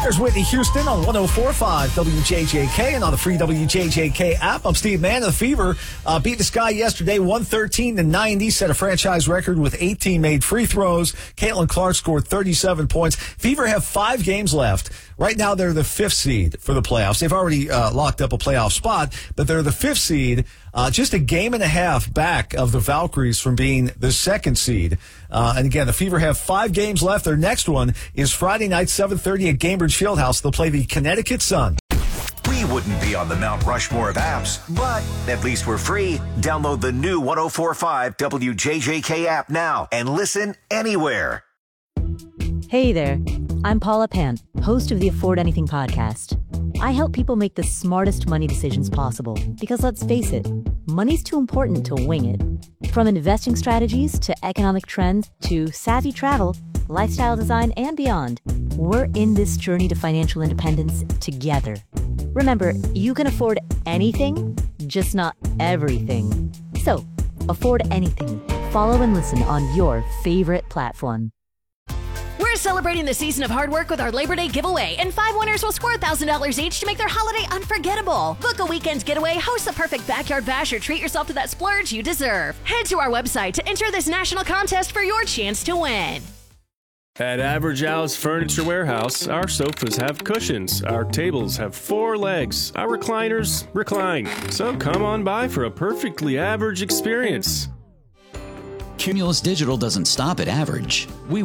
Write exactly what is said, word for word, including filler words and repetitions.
There's Whitney Houston on one oh four point five W J J K and on the free W J J K app. I'm Steve Mann. The Fever uh, beat the Sky yesterday, one thirteen to ninety, set a franchise record with eighteen made free throws. Caitlin Clark scored thirty-seven points. Fever have five games left. Right now, they're the fifth seed for the playoffs. They've already uh, locked up a playoff spot, but they're the fifth seed, uh, just a game and a half back of the Valkyries from being the second seed. Uh, and again, the Fever have five games left. Their next one is Friday night, seven thirty at Gainbridge Fieldhouse. They'll play the Connecticut Sun. We wouldn't be on the Mount Rushmore of apps, but at least we're free. Download the new one oh four point five W J J K app now and listen anywhere. Hey there, I'm Paula Pant, host of the Afford Anything podcast. I help people make the smartest money decisions possible because, let's face it, money's too important to wing it. From investing strategies to economic trends to savvy travel, lifestyle design, and beyond, we're in this journey to financial independence together. Remember, you can afford anything, just not everything. So, afford anything. Follow and listen on your favorite platform. We're celebrating the season of hard work with our Labor Day giveaway, and five winners will score one thousand dollars each to make their holiday unforgettable. Book a weekend getaway, host the perfect backyard bash, or treat yourself to that splurge you deserve. Head to our website to enter this national contest for your chance to win. At Average Al's Furniture Warehouse, our sofas have cushions, our tables have four legs, our recliners recline. So come on by for a perfectly average experience. Cumulus Digital doesn't stop at average. We